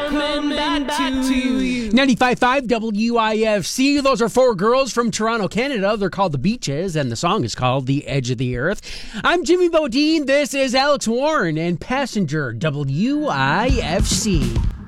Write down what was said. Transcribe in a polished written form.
coming back to you. 95.5 WIFC. Those are four girls from Toronto, Canada. They're called The Beaches, and the song is called The Edge of the Earth. I'm Jimmy Bodine. This is Alex Warren and Passenger WIFC.